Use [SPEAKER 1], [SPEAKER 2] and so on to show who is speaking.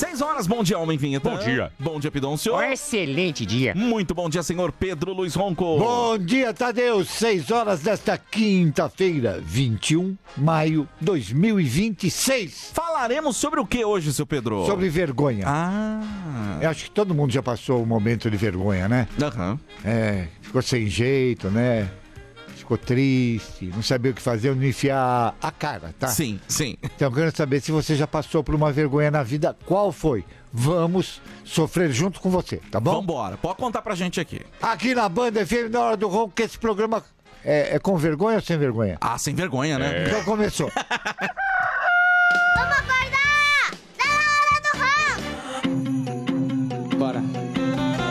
[SPEAKER 1] 6 horas, bom dia, Homem Vinheta.
[SPEAKER 2] Bom dia.
[SPEAKER 1] Bom dia, Pidoncio.
[SPEAKER 3] Excelente dia.
[SPEAKER 1] Muito bom dia, senhor Pedro Luiz Ronco.
[SPEAKER 4] Bom dia, Tadeu. 6 horas desta quinta-feira, 21 de maio de 2026.
[SPEAKER 1] Falaremos sobre o que hoje, seu Pedro?
[SPEAKER 4] Sobre vergonha. Eu acho que todo mundo já passou um momento de vergonha, né?
[SPEAKER 1] Aham.
[SPEAKER 4] Ficou sem jeito, né? Ficou triste, não sabia o que fazer, onde enfiar a cara, tá?
[SPEAKER 1] Sim, sim.
[SPEAKER 4] Então eu quero saber se você já passou por uma vergonha na vida, qual foi? Vamos sofrer junto com você, tá bom?
[SPEAKER 1] Vambora, pode contar pra gente aqui.
[SPEAKER 4] Aqui na Banda FM, na hora do ronco, que esse programa é com vergonha ou sem vergonha?
[SPEAKER 1] Ah, sem vergonha, né?
[SPEAKER 4] Então começou.